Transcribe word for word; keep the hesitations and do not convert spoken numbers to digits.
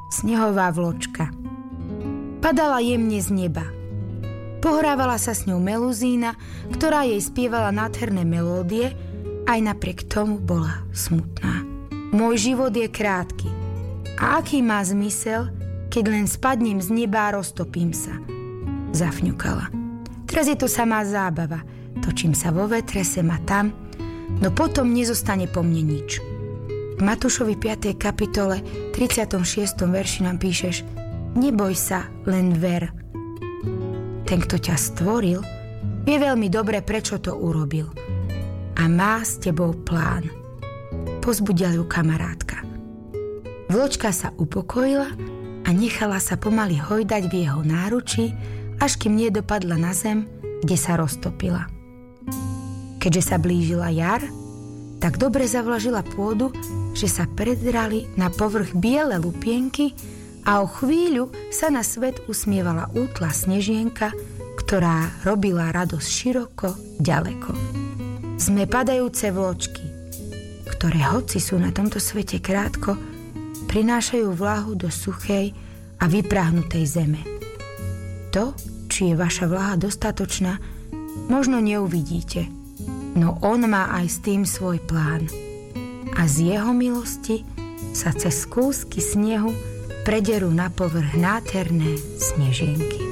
snehová vločka. Padala jemne z neba. Pohrávala sa s ňou meluzína, ktorá jej spievala nádherné melódie, aj napriek tomu bola smutná. Môj život je krátky. A aký má zmysel, keď len spadnem z neba a roztopím sa? Zafňukala. Teraz je to samá zábava. Točím sa vo vetre, sem a tam, no potom nezostane po mne nič. V Matúšovi piatej kapitole tridsiatom šiestom verši nám píšeš: Neboj sa, len ver. Ten, kto ťa stvoril, vie veľmi dobre, prečo to urobil. A má s tebou plán. Pozbudila ju kamarátka. Vločka sa upokojila a nechala sa pomaly hojdať v jeho náručí, až kým nedopadla na zem, kde sa roztopila. Keďže sa blížila jar, tak dobre zavlažila pôdu, že sa predrali na povrch biele lupienky a o chvíľu sa na svet usmievala útla snežienka, ktorá robila radosť široko, ďaleko. Sme padajúce vločky, ktoré hoci sú na tomto svete krátko, prinášajú vlahu do suchej a vyprahnutej zeme. To, či je vaša vlaha dostatočná, možno neuvidíte, no on má aj s tým svoj plán. A z jeho milosti sa cez kúsky snehu prederú na povrch nádherné snežienky.